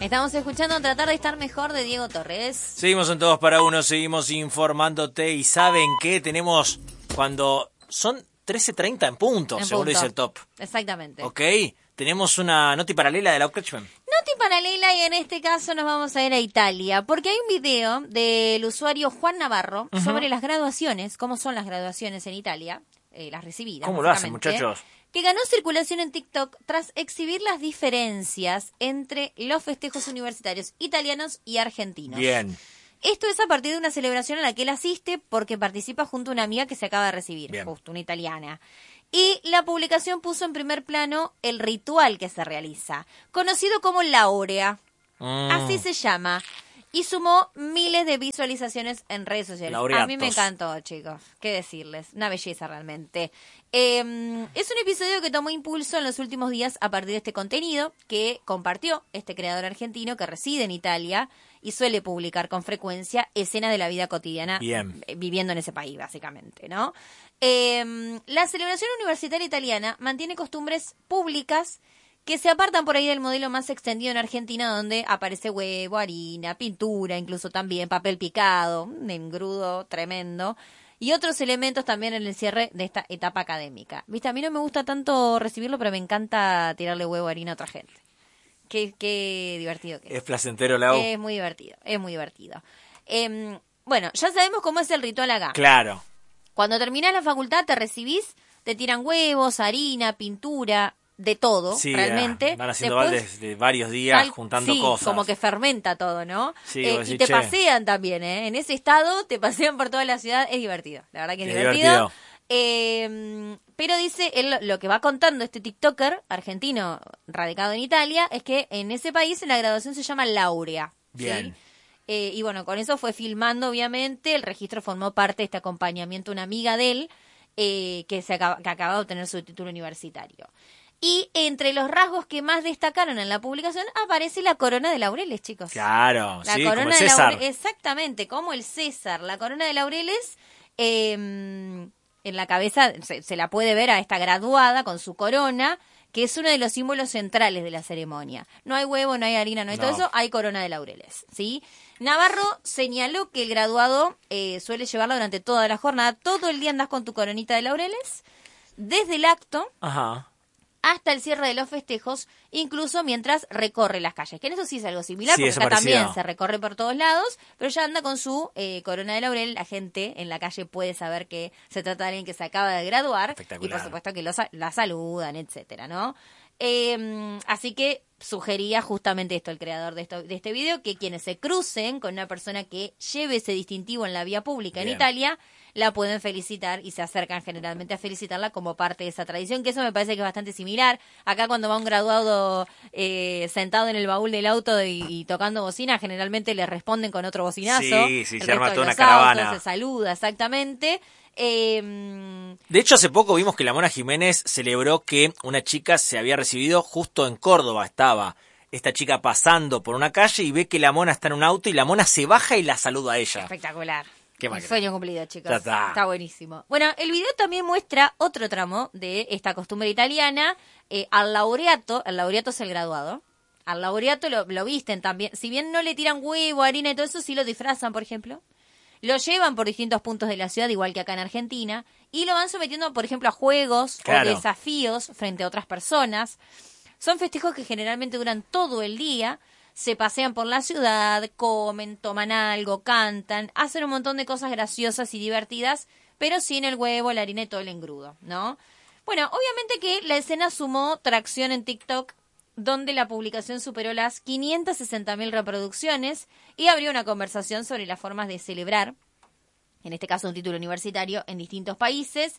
Estamos escuchando Tratar de Estar Mejor de Diego Torres. Seguimos en Todos para Uno, seguimos informándote y ¿saben qué? Tenemos cuando son 13:30 en punto, según dice el top. Exactamente. Ok, tenemos una noti paralela de la Upcatchman. Noti paralela y en este caso nos vamos a ir a Italia, porque hay un video del usuario Juan Navarro sobre las graduaciones, cómo son las graduaciones en Italia, las recibidas. ¿Cómo lo hacen, muchachos? Que ganó circulación en TikTok tras exhibir las diferencias entre los festejos universitarios italianos y argentinos. Bien. Esto es a partir de una celebración a la que él asiste porque participa junto a una amiga que se acaba de recibir, Bien. justo una italiana. Y la publicación puso en primer plano el ritual que se realiza, conocido como laurea. Así se llama. Y sumó miles de visualizaciones en redes sociales. Laureatos. A mí me encantó, chicos. ¿Qué decirles? Una belleza realmente. Es un episodio que tomó impulso en los últimos días a partir de este contenido que compartió este creador argentino que reside en Italia y suele publicar con frecuencia escenas de la vida cotidiana. Bien. Viviendo en ese país, básicamente, ¿no? La celebración universitaria italiana mantiene costumbres públicas que se apartan por ahí del modelo más extendido en Argentina, donde aparece huevo, harina, pintura, incluso también papel picado, un engrudo tremendo, y otros elementos también en el cierre de esta etapa académica. Viste, a mí no me gusta tanto recibirlo, pero me encanta tirarle huevo, harina a otra gente. Qué divertido que es. Es placentero, Lau. Es muy divertido, es muy divertido. Bueno, ya sabemos cómo es el ritual acá. Claro. Cuando terminás la facultad, te recibís, te tiran huevos, harina, pintura, de todo, Sí, realmente. van haciendo Después, baldes de varios días juntando sí, cosas. como que fermenta todo, ¿no? Sí, y decís, te che. pasean también, ¿eh? En ese estado te pasean por toda la ciudad, es divertido. La verdad que es divertido. Pero dice, él, lo que va contando este TikToker argentino radicado en Italia, es que en ese país la graduación se llama laurea. Bien. ¿Sí? Y bueno, con eso fue filmando, obviamente. El registro formó parte de este acompañamiento, una amiga de él, que acaba de obtener su título universitario. Y entre los rasgos que más destacaron en la publicación aparece la corona de laureles, chicos. Claro, La sí, corona como el de César. laureles, exactamente, como el César. La corona de laureles, en la cabeza se la puede ver a esta graduada con su corona, que es uno de los símbolos centrales de la ceremonia. No hay huevo, no hay harina, no hay todo eso, hay corona de laureles, ¿sí? Navarro señaló que el graduado suele llevarla durante toda la jornada. Todo el día andás con tu coronita de laureles, desde el acto hasta el cierre de los festejos, incluso mientras recorre las calles. Que en eso sí es algo similar, Sí, porque eso acá parecido. también se recorre por todos lados, pero ya anda con su corona de laurel. La gente en la calle puede saber que se trata de alguien que se acaba de graduar, y por supuesto que la saludan, etcétera, ¿no? Así que sugería justamente esto, el creador de este video, que quienes se crucen con una persona que lleve ese distintivo en la vía pública en Italia, la pueden felicitar y se acercan generalmente a felicitarla como parte de esa tradición, que eso me parece que es bastante similar. Acá cuando va un graduado sentado en el baúl del auto y tocando bocina, generalmente le responden con otro bocinazo. Sí, El se arma resto de toda una los caravana. autos, se saluda, exactamente. De hecho, hace poco vimos que la Mona Jiménez celebró que una chica se había recibido justo en Córdoba. Estaba esta chica pasando por una calle y ve que la Mona está en un auto y la Mona se baja y la saluda a ella. Espectacular. Qué Un máquina. sueño cumplido, chicos. Ya está. Buenísimo. Bueno, el video también muestra otro tramo de esta costumbre italiana. El laureato es el graduado. Al laureato lo visten también. Si bien no le tiran huevo, harina y todo eso, sí lo disfrazan, por ejemplo. Lo llevan por distintos puntos de la ciudad, igual que acá en Argentina, y lo van sometiendo, por ejemplo, a juegos o desafíos frente a otras personas. Son festejos que generalmente duran todo el día, se pasean por la ciudad, comen, toman algo, cantan, hacen un montón de cosas graciosas y divertidas, pero sin el huevo, la harina y todo el engrudo, ¿no? Bueno, obviamente que la escena sumó tracción en TikTok, donde la publicación superó las 560.000 reproducciones y abrió una conversación sobre las formas de celebrar, en este caso un título universitario, en distintos países.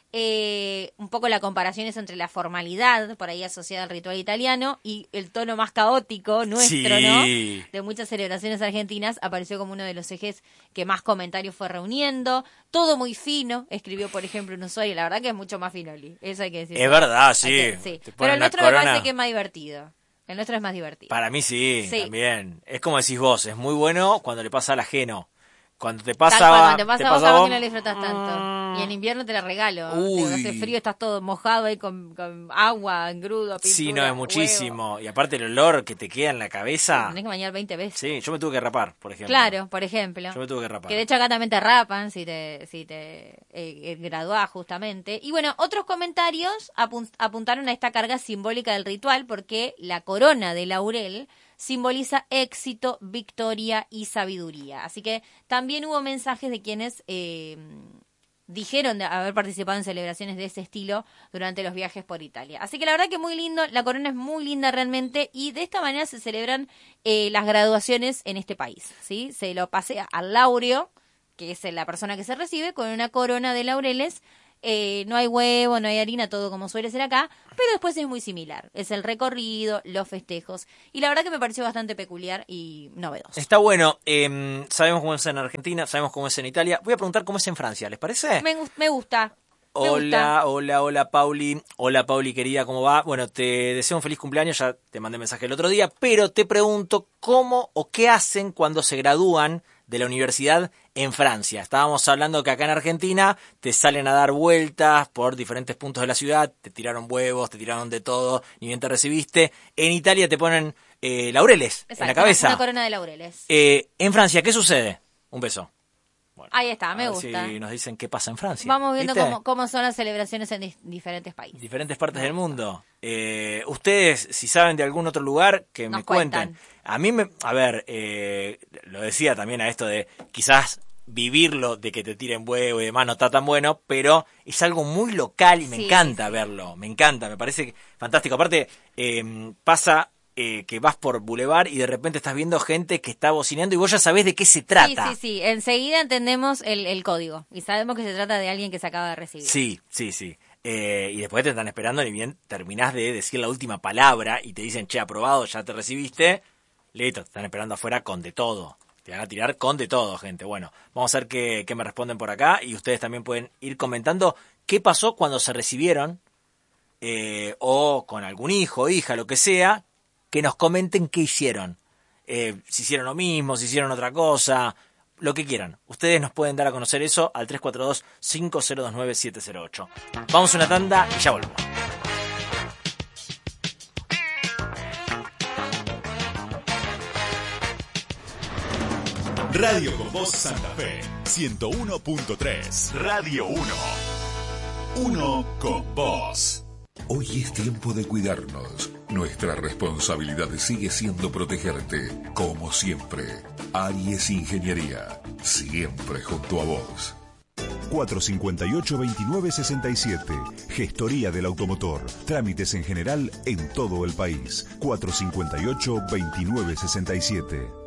Un poco la comparación es entre la formalidad, por ahí asociada al ritual italiano, y el tono más caótico nuestro, ¿no? De muchas celebraciones argentinas, apareció como uno de los ejes que más comentarios fue reuniendo. Todo muy fino, escribió, por ejemplo, un usuario. La verdad que es mucho más finoli, eso hay que decir. Es verdad, sí. Sí. Pero el nuestro me parece que es más divertido. El nuestro es más divertido. Para mí sí, también. Es como decís vos, es muy bueno cuando le pasa al ajeno. Cuando te Tal pasa, cual, cuando te pasa te a vos, pasa a capaz vos, que no la disfrutas tanto. Y en invierno te la regalo. Uy. Cuando hace frío estás todo mojado ahí con agua, engrudo, pintura, sí, no, es huevo. muchísimo. Y aparte el olor que te queda en la cabeza. Tenés que bañar 20 veces. Sí, yo me tuve que rapar, por ejemplo. Claro, por ejemplo. Yo me tuve que rapar. Que de hecho acá también te rapan si te graduás justamente. Y bueno, otros comentarios apuntaron a esta carga simbólica del ritual porque la corona de laurel simboliza éxito, victoria y sabiduría. Así que también hubo mensajes de quienes dijeron de haber participado en celebraciones de ese estilo durante los viajes por Italia. Así que la verdad que muy lindo, la corona es muy linda realmente y de esta manera se celebran las graduaciones en este país, ¿sí? Se lo pasea al laureo, que es la persona que se recibe, con una corona de laureles. No hay huevo, no hay harina, todo como suele ser acá, pero después es muy similar. Es el recorrido, los festejos. Y la verdad que me pareció bastante peculiar y novedoso. Está bueno. Sabemos cómo es en Argentina, sabemos cómo es en Italia. Voy a preguntar cómo es en Francia, ¿les parece? Me gusta. Hola, Pauli. Hola, Pauli, querida, ¿cómo va? Bueno, te deseo un feliz cumpleaños, ya te mandé mensaje el otro día, pero te pregunto cómo o qué hacen cuando se gradúan de la universidad en Francia. Estábamos hablando que acá en Argentina te salen a dar vueltas por diferentes puntos de la ciudad, te tiraron huevos, te tiraron de todo, ni bien te recibiste. En Italia te ponen laureles. Exacto, en la cabeza. Una corona de laureles. En Francia, ¿qué sucede? Un beso. Bueno, Ahí está, me gusta. Si nos dicen qué pasa en Francia. Vamos viendo ¿viste? cómo son las celebraciones en diferentes países. Diferentes partes del mundo. Ustedes, si saben de algún otro lugar, que Nos me cuenten. A mí, lo decía también a esto de quizás vivirlo, de que te tiren huevo y demás, no está tan bueno, pero es algo muy local y me encanta verlo. Me encanta, me parece fantástico. Aparte, pasa que vas por Boulevard y de repente estás viendo gente que está bocinando y vos ya sabés de qué se trata. Sí. Enseguida entendemos el código y sabemos que se trata de alguien que se acaba de recibir. Sí. Y después te están esperando ni bien terminás de decir la última palabra y te dicen, che, aprobado, ya te recibiste. Listo, te están esperando afuera con de todo. Te van a tirar con de todo, gente. Bueno, vamos a ver qué me responden por acá y ustedes también pueden ir comentando qué pasó cuando se recibieron o con algún hijo, hija, lo que sea, que nos comenten qué hicieron. Si hicieron lo mismo, si hicieron otra cosa, lo que quieran. Ustedes nos pueden dar a conocer eso al 342-5029-708. Vamos a una tanda y ya volvemos. Radio con Voz Santa Fe, 101.3. Radio 1. Uno con vos. Hoy es tiempo de cuidarnos. Nuestra responsabilidad sigue siendo protegerte, como siempre. Aries Ingeniería, siempre junto a vos. 458-2967. Gestoría del automotor. Trámites en general en todo el país. 458-2967.